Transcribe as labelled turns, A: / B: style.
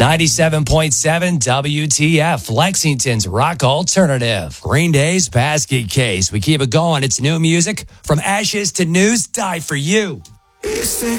A: 97.7 WTF, Lexington's rock alternative. Green Day's Basket Case. We keep it going. It's new music from ashes to news. Die for you.
B: It's the